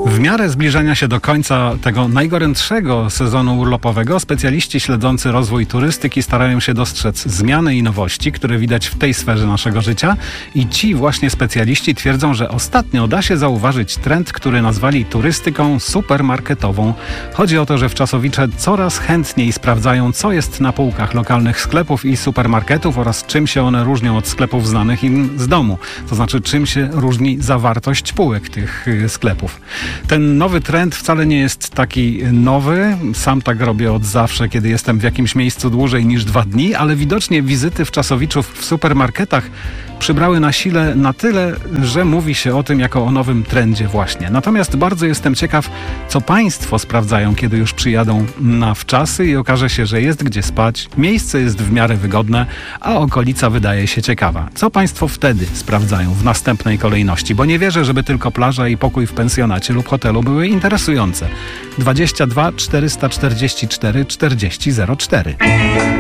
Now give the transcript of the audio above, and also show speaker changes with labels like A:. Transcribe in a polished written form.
A: W miarę zbliżania się do końca tego najgorętszego sezonu urlopowego specjaliści śledzący rozwój turystyki starają się dostrzec zmiany i nowości, które widać w tej sferze naszego życia, i ci właśnie specjaliści twierdzą, że ostatnio da się zauważyć trend, który nazwali turystyką supermarketową. Chodzi o to, że wczasowicze coraz chętniej sprawdzają, co jest na półkach lokalnych sklepów i supermarketów oraz czym się one różnią od sklepów znanych im z domu. To znaczy, czym się różni zawartość półek tych sklepów. Ten nowy trend wcale nie jest taki nowy. Sam tak robię od zawsze, kiedy jestem w jakimś miejscu dłużej niż 2 dni, ale widocznie wizyty wczasowiczów w supermarketach przybrały na sile na tyle, że mówi się o tym jako o nowym trendzie właśnie. Natomiast bardzo jestem ciekaw, co Państwo sprawdzają, kiedy już przyjadą na wczasy i okaże się, że jest gdzie spać, miejsce jest w miarę wygodne, a okolica wydaje się ciekawa. Co Państwo wtedy sprawdzają w następnej kolejności? Bo nie wierzę, żeby tylko plaża i pokój w pensjonacie lub hotelu były interesujące. 22 444 40 04.